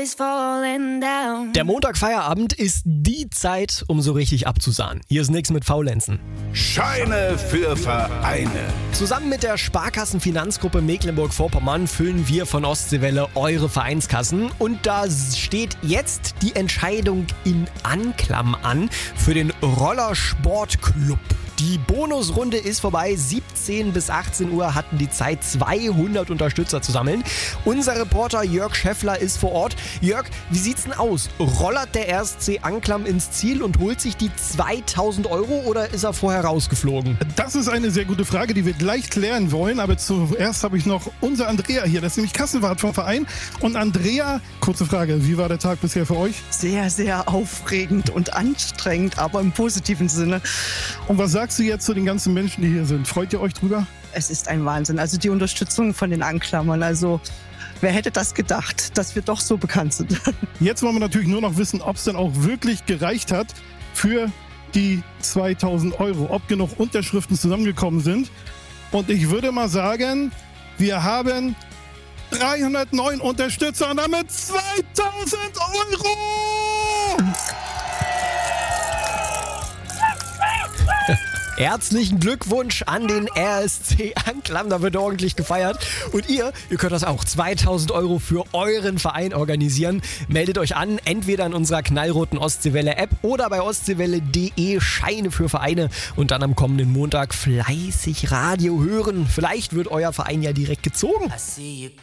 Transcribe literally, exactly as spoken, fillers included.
is falling down. Der Montagfeierabend ist die Zeit, um so richtig abzusahnen. Hier ist nix mit Faulenzen. Scheine für Vereine. Zusammen mit der Sparkassenfinanzgruppe Mecklenburg-Vorpommern füllen wir von Ostseewelle eure Vereinskassen. Und da steht jetzt die Entscheidung in Anklam an für den Rollersportclub. Die Bonusrunde ist vorbei. siebzehn bis achtzehn Uhr hatten die Zeit, zweihundert Unterstützer zu sammeln. Unser Reporter Jörg Scheffler ist vor Ort. Jörg, wie sieht's denn aus? Rollert der R S C Anklam ins Ziel und holt sich die zweitausend Euro oder ist er vorher rausgeflogen? Das ist eine sehr gute Frage, die wir gleich klären wollen. Aber zuerst habe ich noch unser Andrea hier. Das ist nämlich Kassenwart vom Verein. Und Andrea, kurze Frage, wie war der Tag bisher für euch? Sehr, sehr aufregend und anstrengend, aber im positiven Sinne. Und was sagst du jetzt zu den ganzen Menschen, die hier sind? Freut ihr euch drüber? Es ist ein Wahnsinn. Also die Unterstützung von den Anklammern. Also wer hätte das gedacht, dass wir doch so bekannt sind? Jetzt wollen wir natürlich nur noch wissen, ob es denn auch wirklich gereicht hat für die zweitausend Euro. Ob genug Unterschriften zusammengekommen sind. Und ich würde mal sagen, wir haben dreihundertneun Unterstützer und damit zweitausend Euro! Herzlichen Glückwunsch an den R S C Anklam, da wird ordentlich gefeiert. Und ihr, ihr könnt das auch, zweitausend Euro für euren Verein organisieren. Meldet euch an, entweder in unserer knallroten Ostseewelle-App oder bei ostseewelle punkt de, Scheine für Vereine. Und dann am kommenden Montag fleißig Radio hören. Vielleicht wird euer Verein ja direkt gezogen.